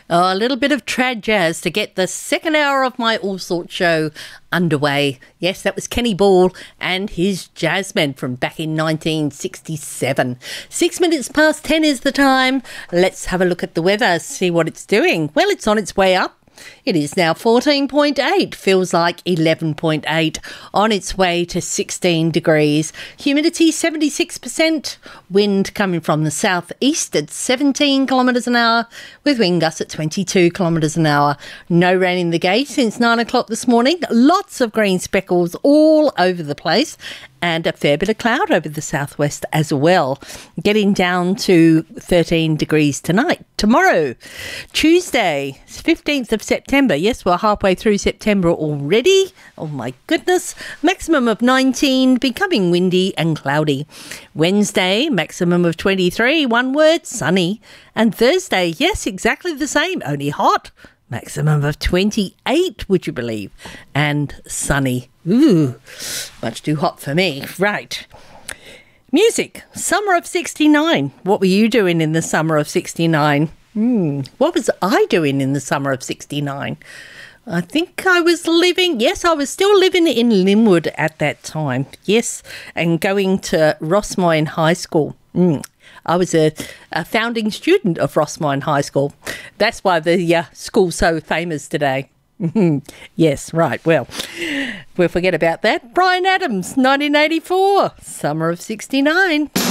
Oh, a little bit of trad jazz to get the second hour of my All Sorts show underway. Yes, that was Kenny Ball and his Jazzmen from back in 1967. 6 minutes past 10 is the time. Let's have a look at the weather, see what it's doing. Well, it's on its way up. It is now 14.8, feels like 11.8, on its way to 16 degrees. Humidity 76%, wind coming from the southeast at 17 kilometres an hour, with wind gusts at 22 kilometres an hour. No rain in the gate since 9 o'clock this morning. Lots of green speckles all over the place, and a fair bit of cloud over the southwest as well. Getting down to 13 degrees tonight. Tomorrow, Tuesday, 15th of September. Yes, we're halfway through September already. Oh my goodness. Maximum of 19, becoming windy and cloudy. Wednesday, maximum of 23, one word, sunny. And Thursday, yes, exactly the same, only hot. Maximum of 28, would you believe? And sunny. Ooh, much too hot for me. Right. Music. Summer of 69. What were you doing in the summer of 69? What was I doing in the summer of 69? I think I was I was still living in Linwood at that time. Yes, and going to Rossmoyne High School. I was a founding student of Rossmoyne High School. That's why the school's so famous today. Yes, right. Well, we'll forget about that. Bryan Adams, 1984, summer of 69.